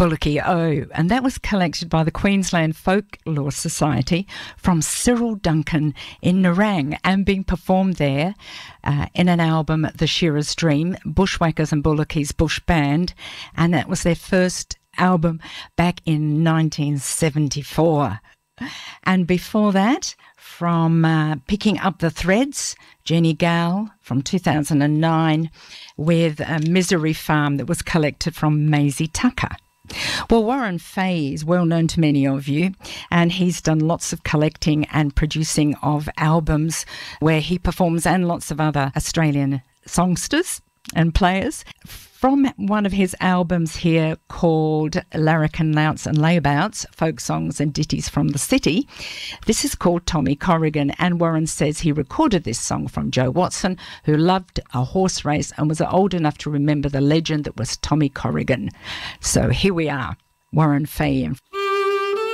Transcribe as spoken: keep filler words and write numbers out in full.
Bullocky O, and that was collected by the Queensland Folklore Society from Cyril Duncan in Nerang and being performed there uh, in an album, The Shearer's Dream, Bushwhackers and Bullocky's Bush Band, and that was their first album back in nineteen seventy-four. And before that, from uh, Picking Up the Threads, Jenny Gale from two thousand nine with a Misery Farm that was collected from Maisie Tucker. Well, Warren Fay is well known to many of you, and he's done lots of collecting and producing of albums where he performs, and lots of other Australian songsters and players. From one of his albums here called Larrikin Louts and Layabouts, Folk Songs and Ditties from the City, this is called Tommy Corrigan, and Warren says he recorded this song from Joe Watson, who loved a horse race and was old enough to remember the legend that was Tommy Corrigan. So here we are, Warren Fay.